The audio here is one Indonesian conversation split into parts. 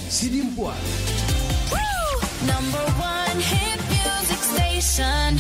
Sidimpuan. Number one hit music station.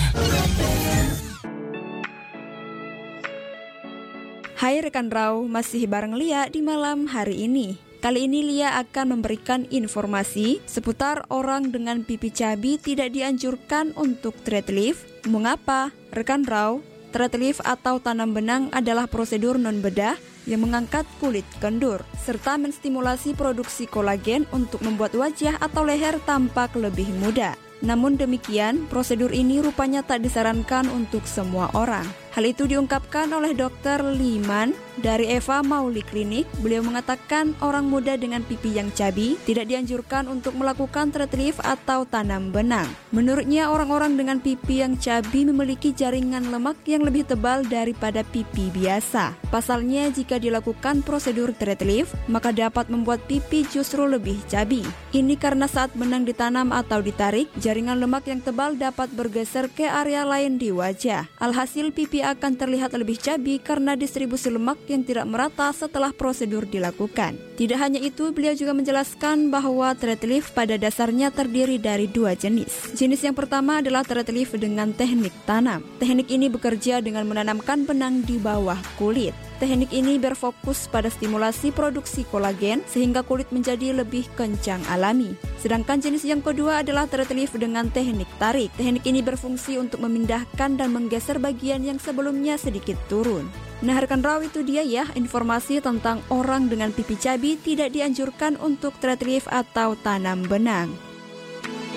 Hai rekan Rau, masih bareng Lia di malam hari ini. Kali ini Lia akan memberikan informasi seputar orang dengan pipi cabi tidak dianjurkan untuk threadlift. Mengapa? Rekan Rau, threadlift atau tanam benang adalah prosedur non-bedah yang mengangkat kulit kendur serta menstimulasi produksi kolagen untuk membuat wajah atau leher tampak lebih muda. Namun demikian, prosedur ini rupanya tak disarankan untuk semua orang. Hal itu diungkapkan oleh Dr. Liman dari Eva Mauli Klinik. Beliau mengatakan orang muda dengan pipi yang cabi tidak dianjurkan untuk melakukan threadlift atau tanam benang. Menurutnya, orang-orang dengan pipi yang cabi memiliki jaringan lemak yang lebih tebal daripada pipi biasa. Pasalnya, jika dilakukan prosedur threadlift, maka dapat membuat pipi justru lebih cabi. Ini karena saat benang ditanam atau ditarik, jaringan lemak yang tebal dapat bergeser ke area lain di wajah. Alhasil, pipi akan terlihat lebih cabi karena distribusi lemak yang tidak merata setelah prosedur dilakukan. Tidak hanya itu, beliau juga menjelaskan bahwa threadlift pada dasarnya terdiri dari dua jenis. Jenis yang pertama adalah threadlift dengan teknik tanam. Teknik ini bekerja dengan menanamkan benang di bawah kulit. Teknik ini berfokus pada stimulasi produksi kolagen sehingga kulit menjadi lebih kencang alami. Sedangkan jenis yang kedua adalah threadlift dengan teknik tarik. Teknik ini berfungsi untuk memindahkan dan menggeser bagian yang sebelumnya sedikit turun. Nah rekan Raw, itu dia ya informasi tentang orang dengan pipi cabi tidak dianjurkan untuk threadlift atau tanam benang.